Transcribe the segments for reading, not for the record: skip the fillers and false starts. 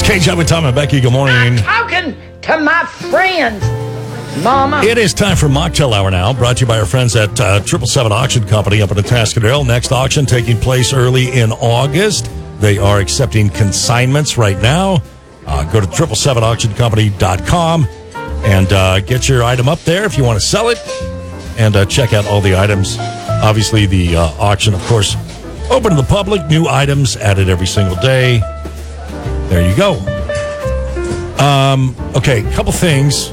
K-Jub with Tom and Becky. Good morning. Talking to my friends, Mama. It is time for Mocktail Hour now, brought to you by our friends at 777 Auction Company up in Atascadero. Next auction taking place early in August. They are accepting consignments right now. Go to 777auctioncompany.com and get your item up there if you want to sell it. And check out all the items. Obviously, the auction, of course, open to the public. New items added every single day. There you go. Okay, a couple things.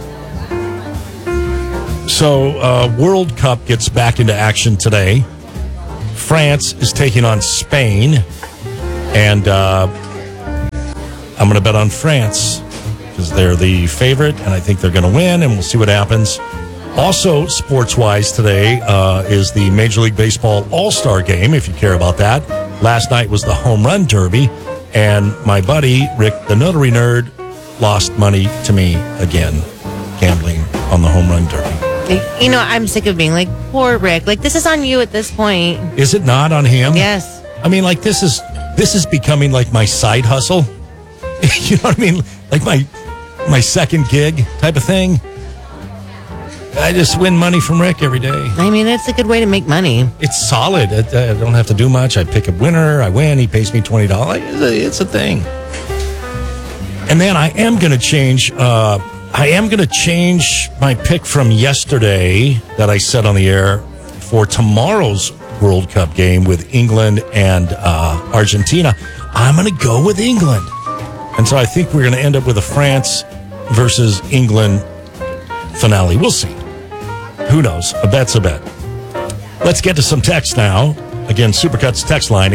So, World Cup gets back into action today. France is taking on Spain. And I'm going to bet on France because they're the favorite, and I think they're going to win, and we'll see what happens. Also, sports-wise today is the Major League Baseball All-Star Game, if you care about that. Last night was the Home Run Derby. And my buddy, Rick, the Notary Nerd, lost money to me again, gambling on the Home Run Derby. You know, I'm sick of being like, poor Rick. Like, this is on you at this point. Is it not on him? Yes. I mean, like, this is becoming like my side hustle. You know what I mean? Like my second gig type of thing. I just win money from Rick every day. I mean, it's a good way to make money. It's solid. I don't have to do much. I pick a winner. I win. He pays me $20. It's a thing. And then I am going to change. I am going to change my pick from yesterday that I said on the air for tomorrow's World Cup game with England and Argentina. I'm going to go with England. And so I think we're going to end up with a France versus England finale. We'll see. Who knows? A bet's a bet. Let's get to some text now. Again, Supercuts text line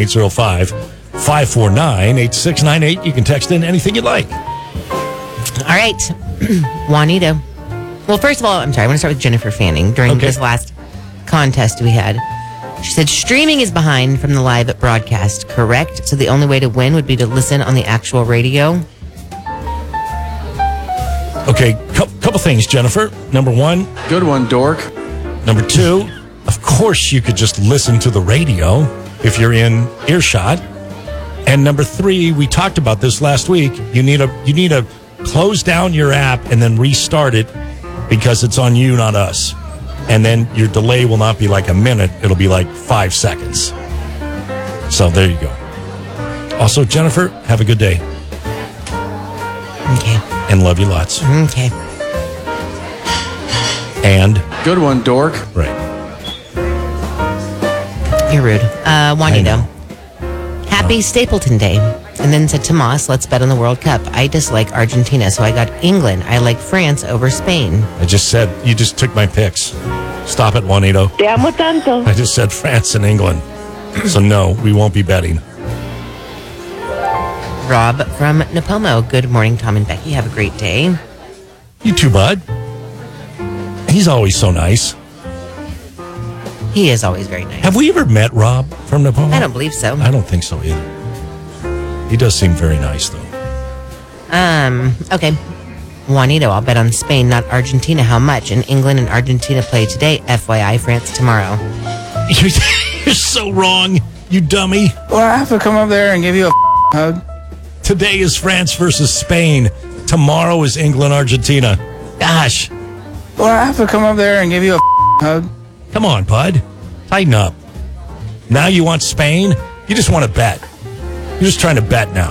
805-549-8698. You can text in anything you'd like. All right. Juanito. Well, first of all, I'm sorry. I want to start with Jennifer Fanning. During this last contest we had, she said streaming is behind from the live broadcast, correct? So the only way to win would be to listen on the actual radio. Okay, couple things, Jennifer. Number one. Good one, dork. Number two, of course you could just listen to the radio if you're in earshot. And number three, we talked about this last week. You need to close down your app and then restart it because it's on you, not us. And then your delay will not be like a minute. It'll be like 5 seconds. So there you go. Also, Jennifer, have a good day. Okay. And love you lots. Okay. And? Good one, dork. Right. You're rude. Juanito. Happy Stapleton Day. And then said, Tomas, let's bet on the World Cup. I dislike Argentina, so I got England. I like France over Spain. I just said, you just took my picks. Stop it, Juanito. Te amo tanto. I just said France and England. So no, we won't be betting. Rob from Napomo. Good morning, Tom and Becky. Have a great day. You too, bud. He's always so nice. He is always very nice. Have we ever met Rob from Napomo? I don't believe so. I don't think so either. He does seem very nice, though. Okay. Juanito, I'll bet on Spain, not Argentina. How much? And England and Argentina play today. FYI, France tomorrow. You're so wrong, you dummy. Well, I have to come up there and give you a hug. Today is France versus Spain. Tomorrow is England, Argentina. Gosh. Well, I have to come up there and give you a hug. Come on, bud. Tighten up. Now you want Spain? You just want to bet. You're just trying to bet now.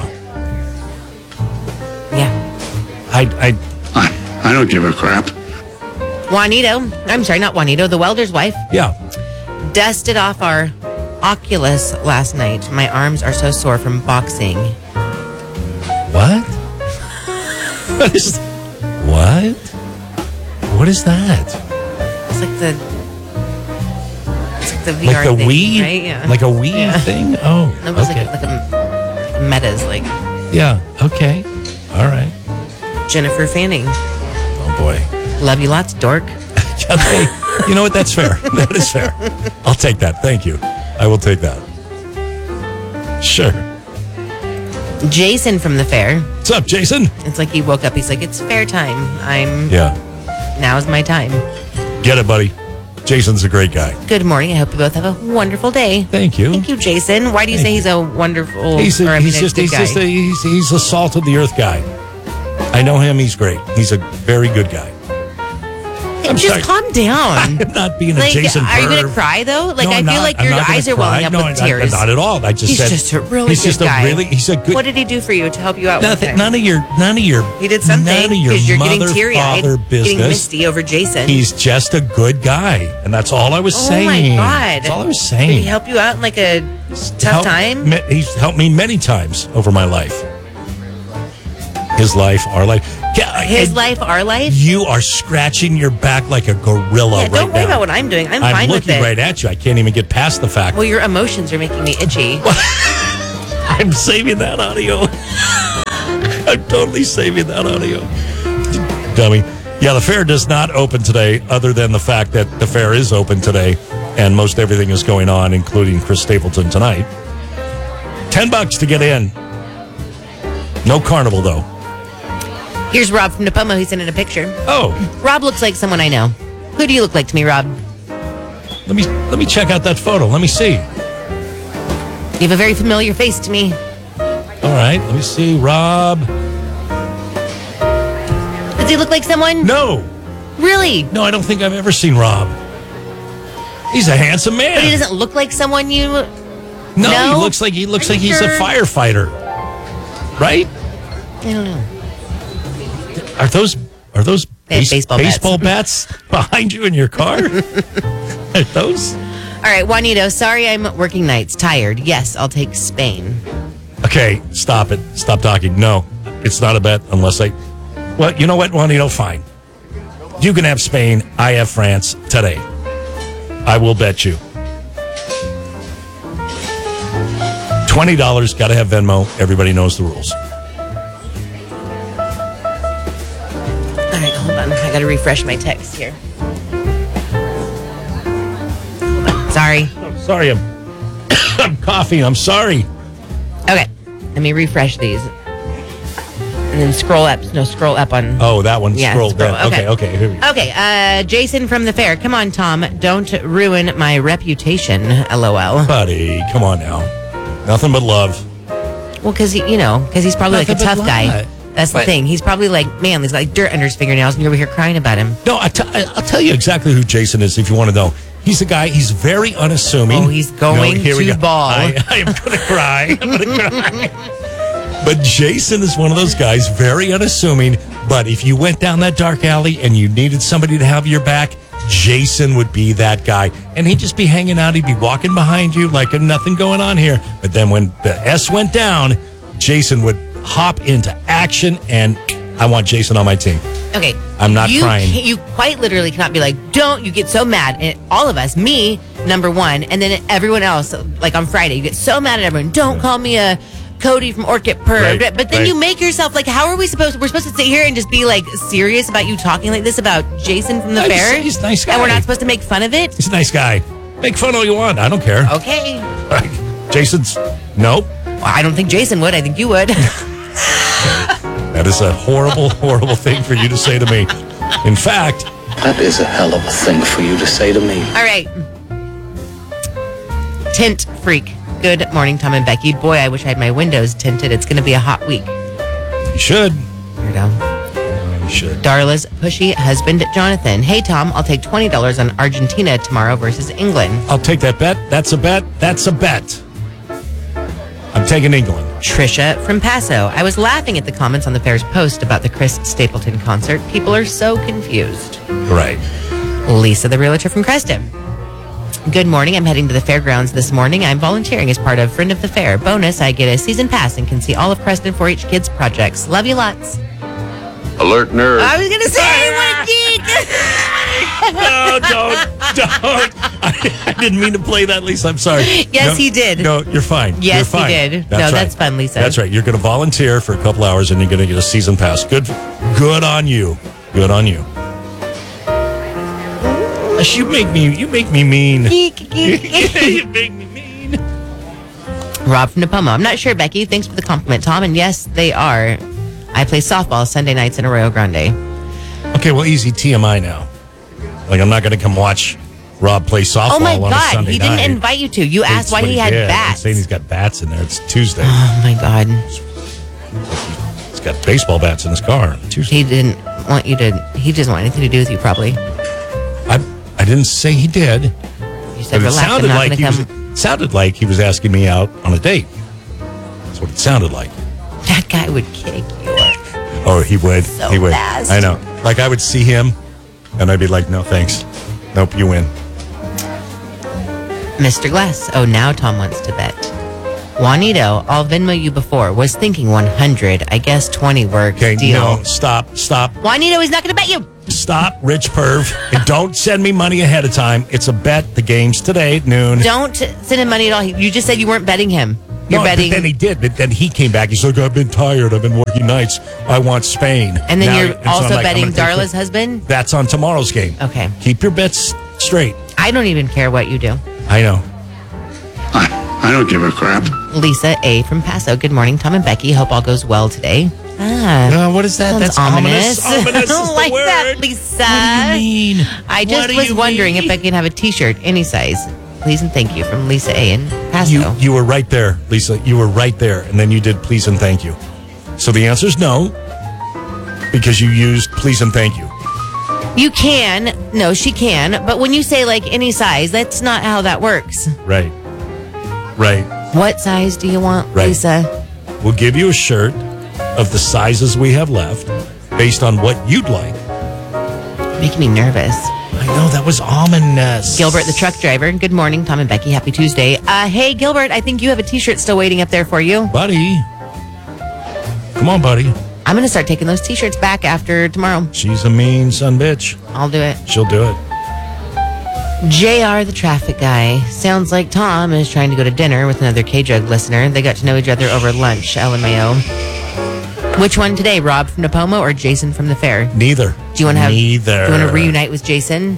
Yeah. I don't give a crap. Juanito, I'm sorry, not Juanito, the welder's wife, Yeah. dusted off our Oculus last night. My arms are so sore from boxing. What? What is that? It's like the VR Like the thing, Wii? right? Yeah. Like a Wii thing? Oh, It was okay. like a Meta's like Yeah, okay. All right. Jennifer Fanning. Oh, boy. Love you lots, dork. Okay. You know what? That's fair. That is fair. I'll take that. Thank you. I will take that. Sure. Jason from the fair. What's up, Jason? It's like he woke up. He's like, it's fair time. Yeah. Now's my time. Get it, buddy. Jason's a great guy. Good morning. I hope you both have a wonderful day. Thank you. Thank you, Jason. Why do you say he's a wonderful? He's or, I mean, just good guy? he's a salt of the earth guy. I know him. He's great. He's a very good guy. I'm just sorry. calm down. I'm not being a Like, Jason. are you going to perv. cry though? Like, No, I I'm feel not. like I'm your not gonna eyes are welling cry. up with tears. Not at all. I just He's said just a really he's good just guy. he's a good. What did he do for you to help you out? one time? None of your. He did something None of your because you're getting mother, teary-eyed, father getting business. misty over Jason. He's just a good guy, and that's all I was saying. Oh my God! That's all I was Did saying. he help you out in like a tough time? He's helped me many times over my life. His life, our life. Yeah, His life, our life. You are scratching your back like a gorilla Yeah, right don't worry now. about what I'm doing. I'm fine with looking it. right at you. I can't even get past the fact. Well, your emotions are making me itchy. I'm saving that audio. I'm totally saving that audio. Dummy. Yeah, the fair does not open today, other than the fact that the fair is open today, and most everything is going on, including Chris Stapleton tonight. $10 to get in. No carnival, though. Here's Rob from Napomo. He sent in a picture. Oh, Rob looks like someone I know. Who do you look like to me, Rob? let me check out that photo. Let me see. You have a very familiar face to me. All right, let me see. Rob. Does he look like someone? No. Really? No, I don't think I've ever seen Rob. He's a handsome man. But he doesn't look like someone you... No, No? he looks like Are you he's sure? a firefighter. Right? I don't know. Are those They have baseball bats behind you in your car? Are those? All right, Juanito, sorry I'm working nights. Tired. Yes, I'll take Spain. Okay, stop it. Stop talking. No, it's not a bet unless I... Well, you know what, Juanito? Fine. You can have Spain. I have France today. I will bet you. $20. Got to have Venmo. Everybody knows the rules. All right, hold on. I got to refresh my text here. Hold on. Sorry. Sorry, I'm coughing. I'm sorry. Okay, let me refresh these. And then scroll up. No, scroll up on... Oh, that one. Yeah, Scroll scroll. down. Okay. Okay. Here we go. Okay, Jason from the fair. Come on, Tom. Don't ruin my reputation. LOL. Buddy, come on now. Nothing but love. Well, because he's probably like a Nothing but tough guy. what? That's the What? thing. He's probably like, man, there's like dirt under his fingernails, and you're over here crying about him. No, I'll tell you exactly who Jason is if you want to know. He's a guy, he's very unassuming. Oh, he's going here we to go. ball. I am going to cry. I'm going to cry. But Jason is one of those guys, very unassuming. But if you went down that dark alley and you needed somebody to have your back, Jason would be that guy. And he'd just be hanging out. He'd be walking behind you like nothing going on here. But then when the S went down, Jason would hop into action, and I want Jason on my team. Okay. I'm not crying. You quite literally cannot be like, don't. You get so mad. And all of us, me, number one, and then everyone else, like on Friday, you get so mad at everyone. Don't call me a Cody from Orchid Perv. Right, But then right. you make yourself like, how are we supposed to? We're supposed to sit here and just be like serious about you talking like this about Jason from the I just- fair? he's a nice guy. And we're not supposed to make fun of it? He's a nice guy. Make fun all you want. I don't care. Okay. Jason's, nope. Well, I don't think Jason would. I think you would. That is a horrible, horrible thing for you to say to me. In fact, That is a hell of a thing for you to say to me. All right. Tint freak. Good morning, Tom and Becky. Boy, I wish I had my windows tinted. It's going to be a hot week. you should. Weirdo. You should. Darla's pushy husband, Jonathan. Hey, Tom, I'll take $20 on Argentina tomorrow versus England. I'll take that bet. That's a bet. That's a bet. I'm taking England. Trisha from Paso. I was laughing at the comments on the fair's post about the Chris Stapleton concert. People are so confused. Right. Lisa, the realtor from Creston. Good morning. I'm heading to the fairgrounds this morning. I'm volunteering as part of Friend of the Fair. Bonus, I get a season pass and can see all of Creston 4-H Kids projects. Love you lots. Alert nerd. I was going to say, what a geek! No, don't. I didn't mean to play that, Lisa. I'm sorry. Yes, No, he did. No, you're fine. Yes, you're fine. he did. No, that's fun, Lisa. That's right. You're going to volunteer for a couple hours and you're going to get a season pass. Good on you. Good on you. You make me mean. Geek, geek. You make me mean. Rob from Napomo. I'm not sure, Becky. Thanks for the compliment, Tom. And yes, they are. I play softball Sunday nights in Arroyo Grande. Okay, well, easy TMI now. Like, I'm not going to come watch Rob plays softball Oh my on a God, Sunday he didn't night. invite you to. You asked That's why what he had did. I'm bats. saying he's got bats in there. It's Tuesday. Oh my God. He's got baseball bats in his car. Tuesday. He didn't want you to, he doesn't want anything to do with you probably. I didn't say he did. You said, But it relax, I'm sounded not like going to he come. sounded like he was asking me out on a date. That's what it sounded like. That guy would kick you. Oh, he would. So he would. fast. I know. Like I would see him, and I'd be like, "No, thanks. Nope, you win." Mr. Glass. Oh, now Tom wants to bet. Juanito, I'll Venmo you before. Was thinking 100. I guess 20 works. Okay, Deal. no, stop, Juanito, he's not going to bet you. stop, rich perv, and don't send me money ahead of time. It's a bet. The game's today at noon. Don't send him money at all. You just said you weren't betting him. You're No, betting. But then he did. But then he came back. He's like, "I've been tired. I've been working nights. I want Spain." And then you're so also I'm like, betting I'm gonna take Darla's husband? That's on tomorrow's game. Okay. Keep your bets straight. I don't even care what you do. I know. I don't give a crap. Lisa A. from Paso. Good morning, Tom and Becky. Hope all goes well today. What is that? Sounds That's ominous. Ominous I is don't the like word. that, Lisa. What do you mean? I What just do was you wondering mean? if I can have a T-shirt, any size. Please and thank you from Lisa A. in Paso. You were right there, Lisa. You were right there, and then you did please and thank you. So the answer is no, because you used please and thank you. You can. No, she can. But when you say like any size, that's not how that works. Right. Right. What size do you want, Right. Lisa? We'll give you a shirt of the sizes we have left, based on what you'd like. Making me nervous. I know that was ominous. Gilbert, the truck driver. Good morning, Tom and Becky. Happy Tuesday. Hey, Gilbert, I think you have a T-shirt still waiting up there for you. buddy. Come on, buddy. I'm going to start taking those T-shirts back after tomorrow. She's a mean son bitch. I'll do it. She'll do it. JR, the traffic guy. Sounds like Tom is trying to go to dinner with another K-Jug listener. They got to know each other over lunch, LMAO. Which one today, Rob from Napomo or Jason from the fair? Neither. Do you want to have? Neither. Do you want to reunite with Jason?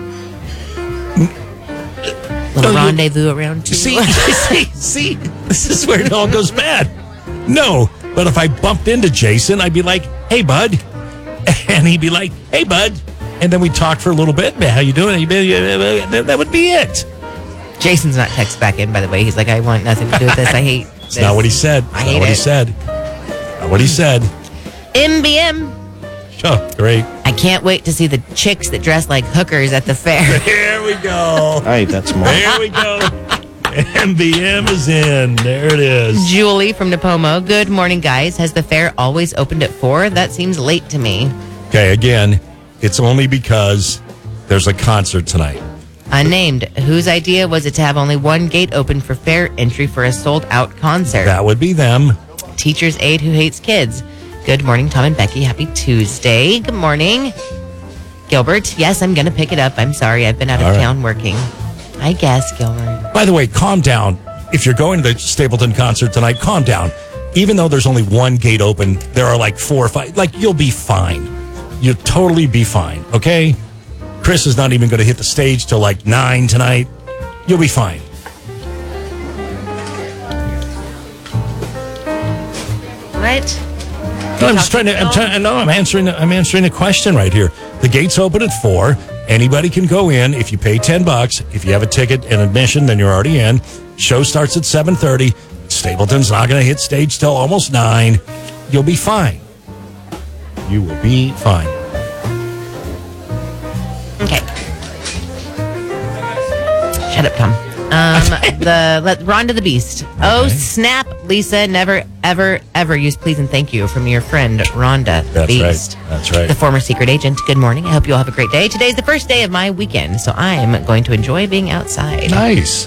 Little rendezvous around two. See, this is where it all goes bad. No, but if I bumped into Jason, I'd be like, "Hey, bud," and he'd be like, "Hey, bud," and then we talk for a little bit. How you doing? That would be it. Jason's not text back in, by the way. He's like, I want nothing to do with this. I hate It's not what he said. I hate not what he it. said. Not what he said. MBM. Oh, great. I can't wait to see the chicks that dress like hookers at the fair. Here we go. Hey, that's more. There we go. MBM is in. There it is. Julie from Napomo. Good morning, guys. Has the fair always opened at 4? That seems late to me. Okay, again, it's only because there's a concert tonight. Unnamed. Whose idea was it to have only one gate open for fair entry for a sold-out concert? That would be them. Teacher's aide who hates kids. Good morning, Tom and Becky. Happy Tuesday. Good morning. Gilbert, yes, I'm going to pick it up. I'm sorry. I've been out of All right. town working. I guess, Gilbert. By the way, calm down. If you're going to the Stapleton concert tonight, calm down. Even though there's only one gate open, there are like 4 or 5. Like, you'll be fine. You'll totally be fine, okay? Chris is not even going to hit the stage till like 9 tonight. You'll be fine. What? No, I'm just trying to. I'm answering the question right here. The gates open at 4. Anybody can go in if you pay $10. If you have a ticket and admission, then you're already in. Show starts at 7:30. Stapleton's not going to hit stage till almost 9. You'll be fine. You will be fine. Okay. Shut up, Tom. Rhonda the Beast. Oh, snap, Lisa. Never, ever, ever use please and thank you from your friend, Rhonda the That's Beast. right. That's right. The former secret agent. Good morning. I hope you all have a great day. Today's the first day of my weekend, so I'm going to enjoy being outside. Nice.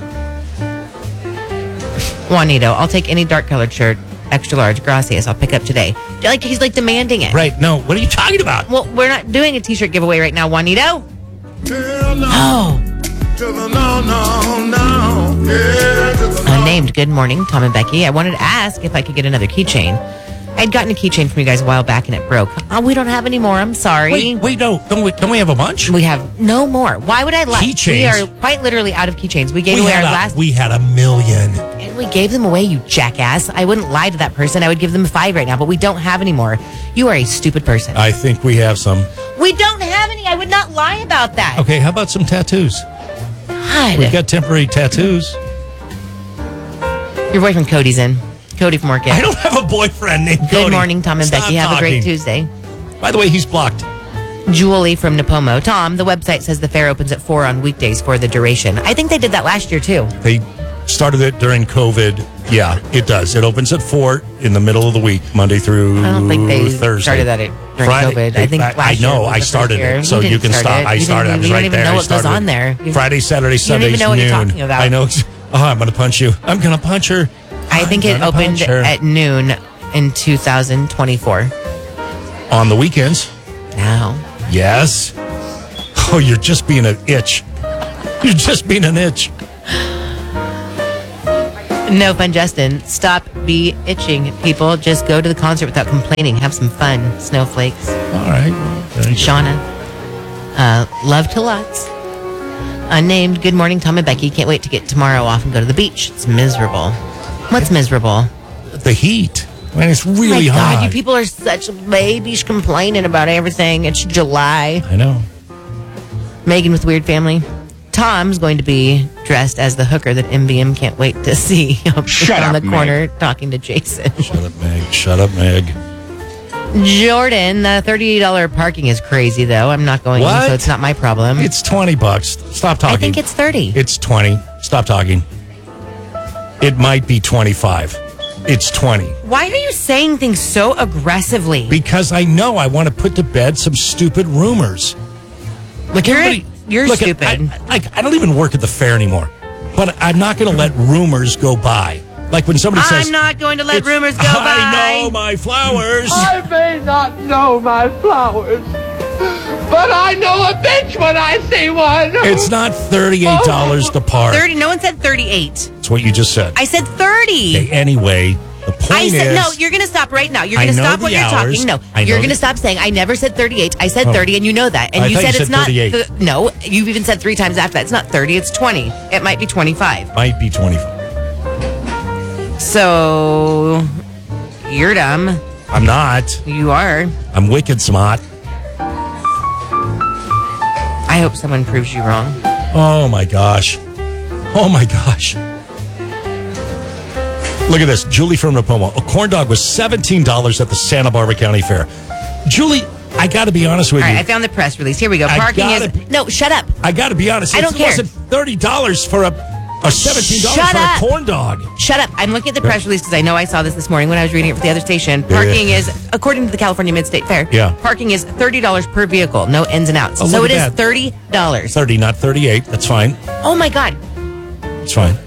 Juanito, I'll take any dark colored shirt. Extra large. Gracias. I'll pick up today. He's like demanding it. Right. No, what are you talking about? Well, we're not doing a t-shirt giveaway right now, Juanito. Oh. Unnamed. Good morning, Tom and Becky. I wanted to ask if I could get another keychain. I'd gotten a keychain from you guys a while back and it broke. Oh, we don't have any more. I'm sorry. Wait, don't we have a bunch? We have no more. Why would I lie? Keychains? We are quite literally out of keychains. We gave away our last. We had 1 million. And we gave them away, you jackass. I wouldn't lie to that person. I would give them 5 right now, but we don't have any more. You are a stupid person. I think we have some. We don't have any. I would not lie about that. Okay, how about some tattoos? God. We've got temporary tattoos. Your boyfriend Cody's in. Cody from Orchid. I don't have a boyfriend named Cody. Good morning, Tom and Stop Becky. Have a great talking. Tuesday. By the way, he's blocked. Julie from Napomo. Tom, the website says the fair opens at 4 on weekdays for the duration. I think they did that last year, too. They started it during COVID. Yeah, it does. It opens at 4 in the middle of the week, Monday through I don't think they Thursday. started that during COVID. I think last year know. was I the started first year. it, so You you didn't can start stop. it. I You started. I didn't- was you don't right even there. know I what goes started on it. there. You- Friday, Saturday, don't Sundays, even know what noon. you're talking about. I know. Oh, I'm going to punch you. I'm going to punch her. I think it opened at noon in 2024. On the weekends. Now. Yes. Oh, you're just being an itch. You're just being an itch. No fun, Justin. Stop be itching, people. Just go to the concert without complaining. Have some fun. Snowflakes. All right. There you go. Shauna. Love to lots. Unnamed. Good morning, Tom and Becky. Can't wait to get tomorrow off and go to the beach. It's miserable. What's miserable? The heat. I mean, it's really My hot. God, you people are such babies complaining about everything. It's July. I know. Megan with Weird Family. Tom's going to be dressed as the hooker that MVM can't wait to see Shut on up, the corner talking to Jason. Shut up, Meg. Shut up, Meg. Jordan, the $30 parking is crazy, though. I'm not going What? in, so it's not my problem. It's $20. Stop talking. I think it's 30. It's 20. Stop talking. It might be 25. It's 20. Why are you saying things so aggressively? Because I know I want to put to bed some stupid rumors. Like You're look, stupid. I don't even work at the fair anymore, but I'm not going to let rumors go by. Like when somebody says, I'm not going to let "It's- rumors go I know by. my flowers. I may not know my flowers, but I know a bitch when I see one. It's not $38 to park. 30. No one said 38. That's what you just said. I said 30. Okay, anyway, the point I said, is... no, you're going to stop right now. You're I going to know stop what the you're hours. talking. No, I know you're going the- to stop saying, I never said 38. I said Oh. 30, and you know that. And I you thought said you it's said not. 38. No, you've even said 3 times after that. It's not 30, it's 20. It might be 25. Might be 25. So, you're dumb. I'm not. You are. I'm wicked smart. I hope someone proves you wrong. Oh my gosh. Oh my gosh. Look at this. Julie from Napomo. A corn dog was $17 at the Santa Barbara County Fair. Julie, I got to be honest with All you. right, I found the press release. Here we go. I Parking is... gotta- No, shut up. I got to be honest. I don't it care. wasn't $30 for a $17 Shut for up. a corn dog. Shut up. I'm looking at the press release because I know I saw this morning when I was reading it for the other station. Parking is, according to the California Mid-State Fair, Yeah. parking is $30 per vehicle, no ins and outs. Oh, so look it is at that. $30. 30, not 38. That's fine. Oh my God. It's fine.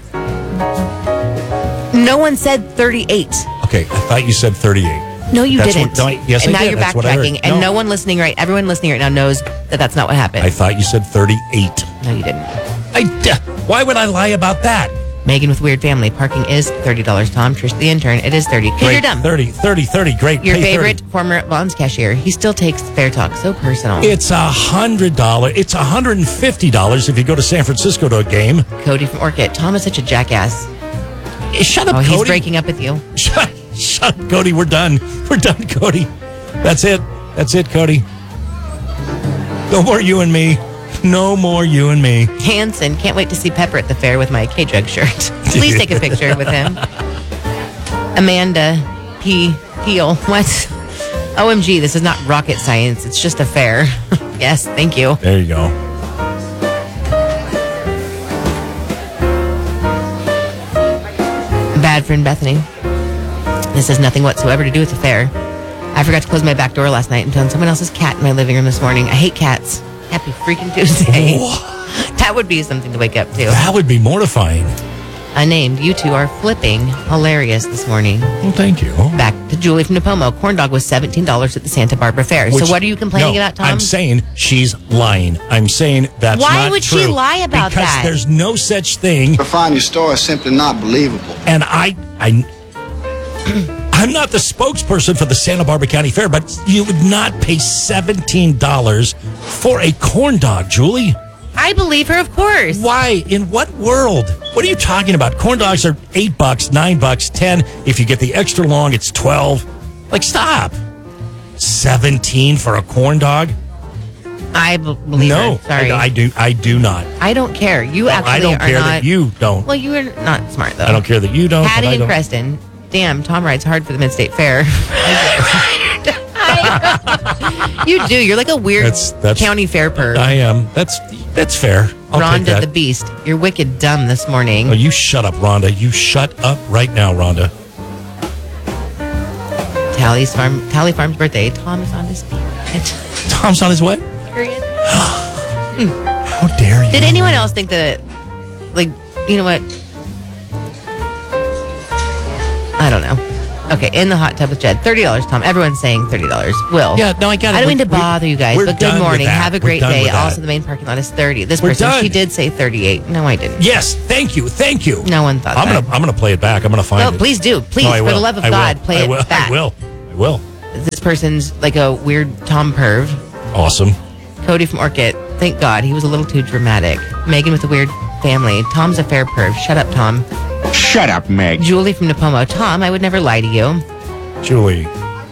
No one said 38. Okay, I thought you said 38. No, you That's didn't. what- no, yes, and I now did. you're That's what I heard. backtracking. And No. no one listening everyone listening right now knows that that's not what happened. I thought you said 38. No, you didn't. Why would I lie about that? Megan with Weird Family. Parking is $30. Tom, Trish the intern. It is 30. Because you're dumb. 30. Great. Your Pay favorite 30. former bonds cashier. He still takes fair talk. So personal. It's $100. It's $150 if you go to San Francisco to a game. Cody from Orchid. Tom is such a jackass. Shut up, Oh, Cody. he's breaking up with you. Shut up, Cody. We're done. We're done, Cody. That's it. That's it, Cody. No more you and me. No more you and me. Hanson, can't wait to see Pepper at the fair with my K-Jug shirt. Please take a picture with him. Amanda P. Peel. What? OMG, this is not rocket science. It's just a fair. Yes, thank you. There you go. Bad friend Bethany. This has nothing whatsoever to do with the fair. I forgot to close my back door last night and found someone else's cat in my living room this morning. I hate cats. Happy freaking Tuesday. That would be something to wake up to. That would be mortifying. Unnamed, you two are flipping hilarious this morning. Well, thank you. Back to Julie from Napomo. Corn dog was $17 at the Santa Barbara Fair. Which- So what are you complaining no, about, Tom? I'm saying she's lying. I'm saying that's Why not would she true. lie about because that? There's no such thing. I find your story simply not believable. And I'm not the spokesperson for the Santa Barbara County Fair, but you would not pay $17 for a corn dog, Julie. I believe her, of course. Why? In what world? What are you talking about? Corn dogs are $8, $9, 10. If you get the extra long, it's 12. Like, stop. 17 for a corn dog? I believe No, her. Sorry. I do not. I don't care. You actually I don't are care not. that you don't. Well, you are not smart, though. I don't care that you don't. Patty but I and don't. Preston. Damn, Tom rides hard for the Mid-State Fair. You do. You're like a weird That's- county fair perv. I am. That's fair. I'll take Rhonda that. the Beast. You're wicked dumb this morning. Oh, you shut up, Rhonda. You shut up right now, Rhonda. Tally Farm's birthday. Tom is on his period. Tom's on his way. Period. How dare you? Did anyone else think that, like, you know what? I don't know. Okay, in the hot tub with Jed. $30, Tom. Everyone's saying $30. Will. Yeah, no, I got it. I don't mean to bother you guys, we're but done good with morning. that. Have a We're great done day. with that. Also, the main parking lot is 30. This We're person, done. she did say 38. No, I didn't. Yes, thank you. No one thought I'm that. gonna play it back. I'm gonna find No, it. please do. Please, No, I for will. the love of I will. God, play I it will. back. I will. This person's like a weird Tom perv. Awesome. Cody from Orchid. Thank God. He was a little too dramatic. Megan with a weird family. Tom's a fair perv. Shut up, Tom. Shut up, Meg. Julie from Napomo. Tom, I would never lie to you. Julie.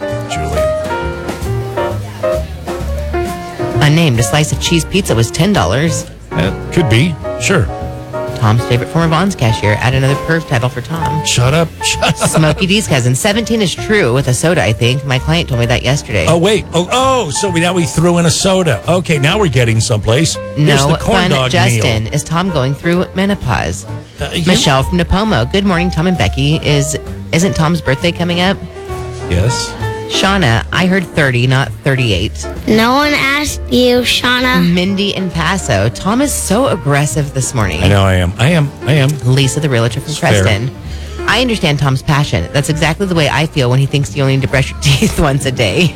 Unnamed. A slice of cheese pizza was $10. That could be. Sure. Tom's favorite former Vons cashier. Add another perv title for Tom. Shut up. Shut up. Smokey D's cousin. 17 is true with a soda, I think. My client told me that yesterday. Oh, wait. Oh, so now we threw in a soda. Okay, now we're getting someplace. Here's No the corn fun, dog Justin. meal. Is Tom going through menopause? You- Michelle from Napomo. Good morning, Tom and Becky. Isn't Tom's birthday coming up? Yes. Shauna, I heard 30, not 38. No one asked you, Shauna. Mindy in Paso. Tom is so aggressive this morning. I know I am. Lisa, the realtor from Fair. Preston. I understand Tom's passion. That's exactly the way I feel when he thinks you only need to brush your teeth once a day.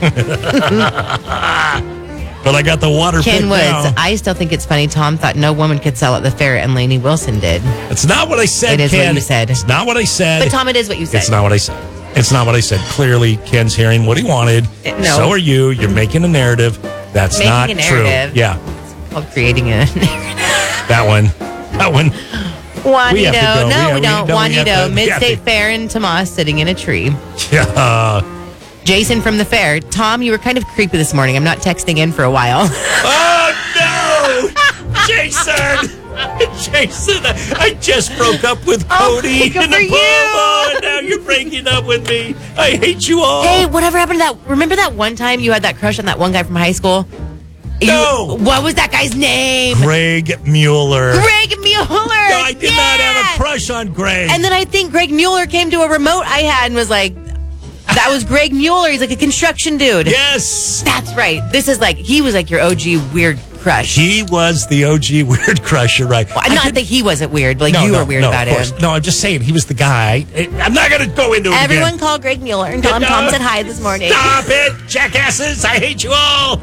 But I got the water Ken picked Woods, now. I still think it's funny Tom thought no woman could sell at the fair and Lainey Wilson did. It's not what I said, It is Ken. what you said. It's not what I said. But Tom, it is what you said. It's not what I said. It's not what I said. Clearly, Ken's hearing what he wanted. No. So are you. You're making a narrative. That's Making not a true. narrative. Yeah, Called creating a that one. We have to Juanito. go. No, we don't. we have Juanito, to- we have Mid-State to- Fair in Tomas sitting in a tree. Yeah. Jason from the fair. Tom, you were kind of creepy this morning. I'm not texting in for a while. Oh no, Jason! Jason, I just broke up with Cody good in for the you. Pomo, and now you're breaking up with me. I hate you all. Hey, whatever happened to that? Remember that one time you had that crush on that one guy from high school? No. What was that guy's name? Greg Mueller. Greg Mueller. No, I did not have a crush on Greg. And then I think Greg Mueller came to a remote I had and was like, that was Greg Mueller. He's like a construction dude. Yes. That's right. This is like, he was like your OG weird crush. He was the OG weird crush, you're right. Well, not that he wasn't weird, but like you were weird about of course. him. No, I'm just saying he was the guy. I'm not going to go into it Everyone again. called Greg Mueller and Tom said hi this morning. Stop it, jackasses. I hate you all.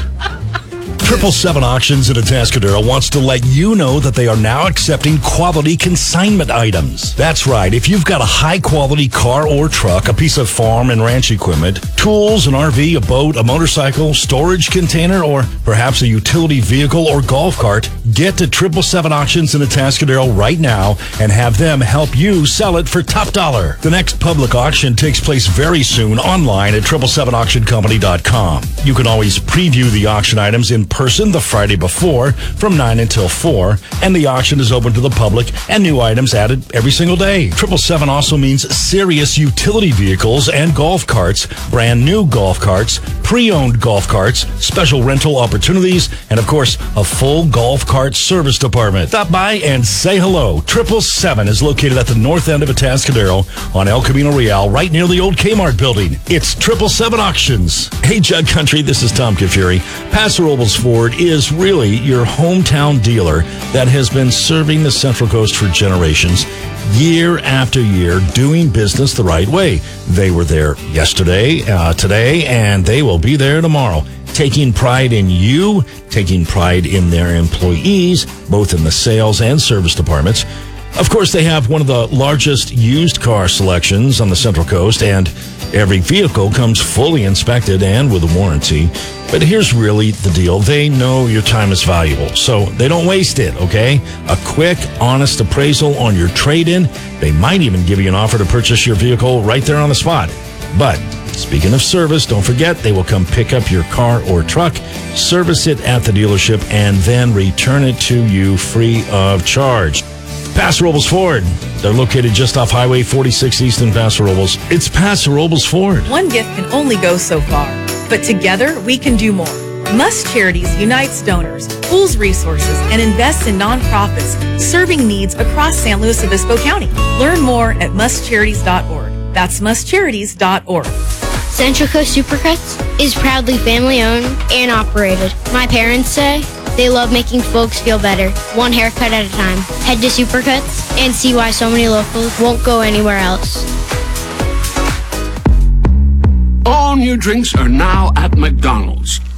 777 Auctions in Atascadero wants to let you know that they are now accepting quality consignment items. That's right. If you've got a high-quality car or truck, a piece of farm and ranch equipment, tools, an RV, a boat, a motorcycle, storage container, or perhaps a utility vehicle or golf cart, get to 777 Auctions in Atascadero right now and have them help you sell it for top dollar. The next public auction takes place very soon online at 777auctioncompany.com. You can always preview the auction items in person the Friday before from 9 until 4, and the auction is open to the public and new items added every single day. 777 also means serious utility vehicles and golf carts, brand new golf carts, pre-owned golf carts, special rental opportunities, and of course, a full golf cart service department. Stop by and say hello. 777 is located at the north end of Atascadero on El Camino Real, right near the old Kmart building. It's 777 Auctions. Hey, Jug Country, this is Tom Kafuri. Paso Robles Ford is really your hometown dealer that has been serving the Central Coast for generations, year after year, doing business the right way. They were there yesterday, today, and they will be there tomorrow. Taking pride in you, taking pride in their employees, both in the sales and service departments. Of course, they have one of the largest used car selections on the Central Coast, and every vehicle comes fully inspected and with a warranty. But here's really the deal. They know your time is valuable, so they don't waste it, okay? A quick, honest appraisal on your trade-in. They might even give you an offer to purchase your vehicle right there on the spot. But Speaking of service, don't forget they will come pick up your car or truck, service it at the dealership, and then return it to you free of charge. Paso Robles Ford. They're located just off Highway 46 East in Paso Robles. It's Paso Robles Ford. One gift can only go so far, but together we can do more. Must Charities unites donors, pools resources, and invests in nonprofits serving needs across San Luis Obispo County. Learn more at mustcharities.org. That's mustcharities.org. Centrica Supercuts is proudly family owned and operated. My parents say they love making folks feel better, one haircut at a time. Head to Supercuts and see why so many locals won't go anywhere else. All new drinks are now at McDonald's.